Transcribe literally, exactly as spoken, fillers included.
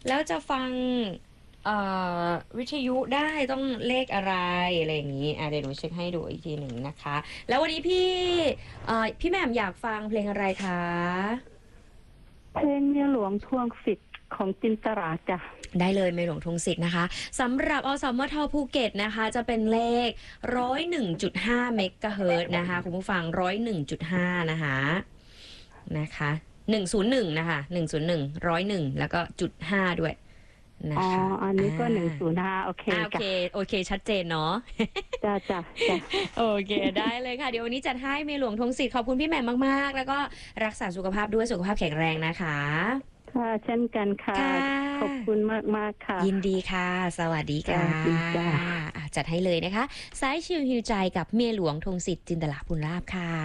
แล้วจะฟังวิทยุได้ต้องเลขอะไรอะไรอย่างนี้อ่ะเดี๋ยวหนูเช็คให้ดูอีกทีหนึ่งนะคะแล้ววันนี้พี่พี่แหม่มอยากฟังเพลงอะไรคะเพลงเมียหลวงทวงสิทธิ์ของจินตราจ้ะได้เลยเมียหลวงทวงสิทธิ์นะคะสำหรับอสมทภูเก็ตนะคะจะเป็นเลขร้อยหนึ่งจุดห้าเมกะเฮิรตซ์นะคะคุณผู้ฟังร้อยหนึ่งจุดห้านะคะนะคะหนึ่งศูนย์หนึ่งนะคะหนึ่งศูนย์หนึ่งร้อยหนึ่งแล้วก็จุดห้าด้วยนะคะอ๋ออันนี้ก็หนึ่งศูนย์ห้าโอเคโอเคโอเคชัดเจนเนาะจ้าจ้าจ้าโอเคได้เลยค่ะเดี๋ยววันนี้จัดให้เมียหลวงทวงสิทธิ์ขอบคุณพี่แหม่มมากๆแล้วก็รักษาสุขภาพด้วยสุขภาพแข็งแรงนะคะค่ะเช่นกันค่ะขอบคุณมากมากค่ะยินดีค่ะสวัสดีค่ะจัดให้เลยนะคะสายชิวฮิวใจกับเมียหลวงทวงสิทธิ์จินตลาภูลาภค่ะ